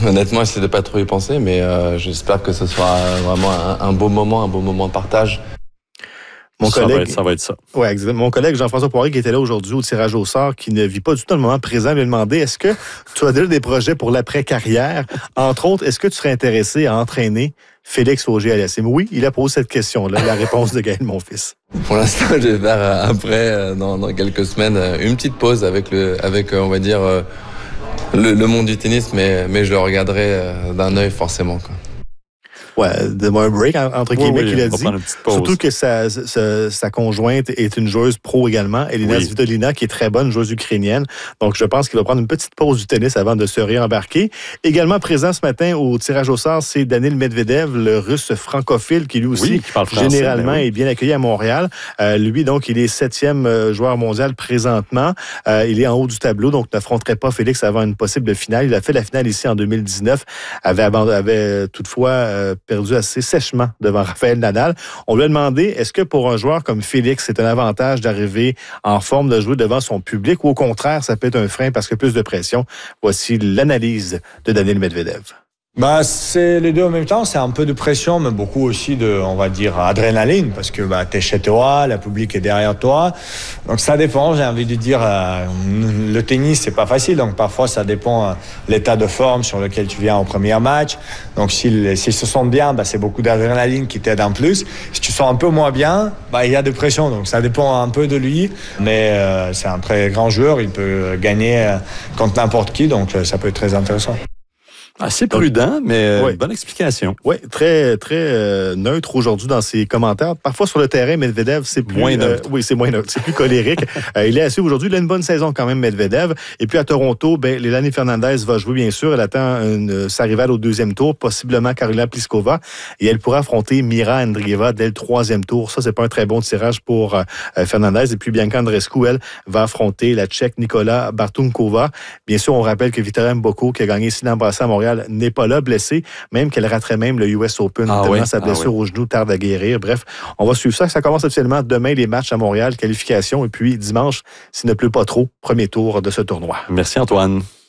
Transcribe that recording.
Honnêtement, j'essaie de pas trop y penser, mais j'espère que ce sera vraiment un beau moment de partage. Ça va être ça. Oui, exactement. Mon collègue Jean-François Poirier, qui était là aujourd'hui au tirage au sort, qui ne vit pas du tout le moment présent, lui a demandé, est-ce que tu as déjà des projets pour l'après-carrière? Entre autres, est-ce que tu serais intéressé à entraîner Félix Auger-Aliassime? Oui, il a posé cette question-là, la réponse de Gaël Monfils. Pour l'instant, je vais faire après, dans quelques semaines, une petite pause avec on va dire, le monde du tennis, mais je le regarderai d'un œil forcément, quoi. Ouais, donne-moi un break, entre guillemets, qu'il a dit. Surtout que sa conjointe est une joueuse pro également, Elina Svitolina, qui est très bonne, joueuse ukrainienne. Donc, je pense qu'il va prendre une petite pause du tennis avant de se réembarquer. Également présent ce matin au tirage au sort, c'est Daniil Medvedev, le russe francophile, qui lui aussi, qui parle français, généralement, est bien accueilli à Montréal. Lui, donc, il est 7e joueur mondial présentement. Il est en haut du tableau, donc n'affronterait pas Félix avant une possible finale. Il a fait la finale ici en 2019, avait toutefois perdu assez sèchement devant Rafael Nadal. On lui a demandé, est-ce que pour un joueur comme Félix, c'est un avantage d'arriver en forme de jouer devant son public ou au contraire, ça peut être un frein parce que plus de pression? Voici l'analyse de Daniil Medvedev. C'est les deux en même temps, c'est un peu de pression, mais beaucoup aussi de, on va dire, adrénaline, parce que t'es chez toi, le public est derrière toi. Donc ça dépend, j'ai envie de dire, le tennis, c'est pas facile, donc parfois ça dépend l'état de forme sur lequel tu viens au premier match. Donc s'il se sent bien, c'est beaucoup d'adrénaline qui t'aide en plus. Si tu sens un peu moins bien, il y a de pression, donc ça dépend un peu de lui, mais c'est un très grand joueur, il peut gagner contre n'importe qui, donc ça peut être très intéressant. Assez prudent, mais bonne explication. Oui, très, très neutre aujourd'hui dans ses commentaires. Parfois sur le terrain, Medvedev, c'est plus... moins neutre. Oui, c'est moins neutre. C'est plus colérique. Il est assis aujourd'hui. Il a une bonne saison quand même, Medvedev. Et puis à Toronto, Leilani Fernandez va jouer, bien sûr. Elle attend sa rivale au 2e tour, possiblement Karolina Pliskova. Et elle pourra affronter Mira Andreeva dès le 3e tour. Ça, c'est pas un très bon tirage pour Fernandez. Et puis Bianca Andreescu, elle, va affronter la Tchèque Nicola Bartunkova. Bien sûr, on rappelle que Victoria Mboko, qui a gagné Sinan Brassé à Montréal, n'est pas là, blessée, même qu'elle raterait même le US Open, tellement sa blessure au genou tarde à guérir. Bref, on va suivre ça. Ça commence officiellement demain, les matchs à Montréal, qualification, et puis dimanche, s'il ne pleut pas trop, premier tour de ce tournoi. Merci Antoine.